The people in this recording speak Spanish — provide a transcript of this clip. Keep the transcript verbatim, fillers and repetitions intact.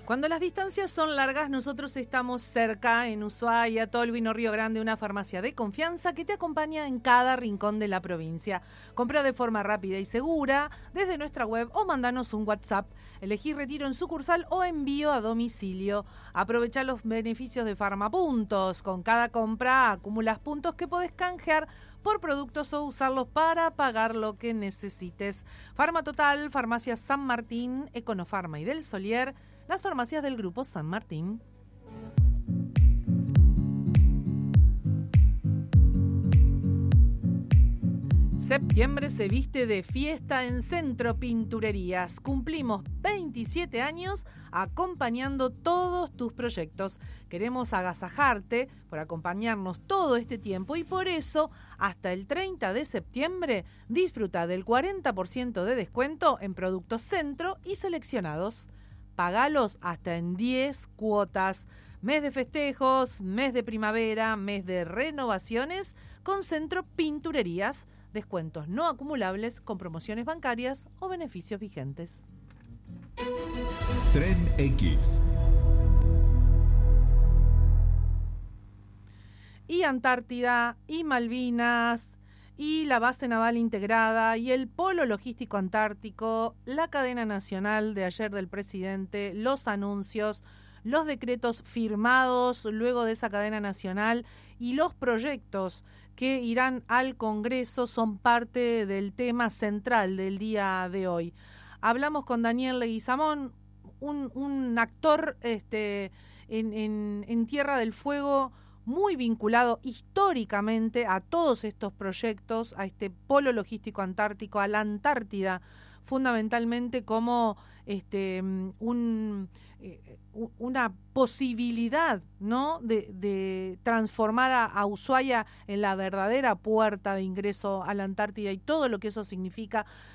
Cuando las distancias son largas, nosotros estamos cerca, en Ushuaia, Tolwyn o Río Grande, una farmacia de confianza que te acompaña en cada rincón de la provincia. Compra de forma rápida y segura desde nuestra web o mandanos un WhatsApp. Elegí retiro en sucursal o envío a domicilio. Aprovecha los beneficios de Farmapuntos. Con cada compra acumulas puntos que podés canjear por productos o usarlos para pagar lo que necesites. Farma Total, Farmacia San Martín, Econofarma y Del Solier, las farmacias del Grupo San Martín. Septiembre se viste de fiesta en Centro Pinturerías. Cumplimos veintisiete años acompañando todos tus proyectos. Queremos agasajarte por acompañarnos todo este tiempo y por eso, hasta el treinta de septiembre, disfruta del cuarenta por ciento de descuento en productos Centro y seleccionados. Pagalos hasta en diez cuotas. Mes de festejos, mes de primavera, mes de renovaciones con Centro Pinturerías. Descuentos no acumulables con promociones bancarias o beneficios vigentes. Tren X. Y Antártida, y Malvinas, y la base naval integrada, y el polo logístico antártico, la cadena nacional de ayer del presidente, los anuncios, los decretos firmados luego de esa cadena nacional y los proyectos que irán al Congreso son parte del tema central del día de hoy. Hablamos con Daniel Leguizamón, un, un actor este, en, en, en Tierra del Fuego, muy vinculado históricamente a todos estos proyectos, a este polo logístico antártico, a la Antártida, fundamentalmente como este un eh, una posibilidad, ¿no?, de, de transformar a, a Ushuaia en la verdadera puerta de ingreso a la Antártida y todo lo que eso significa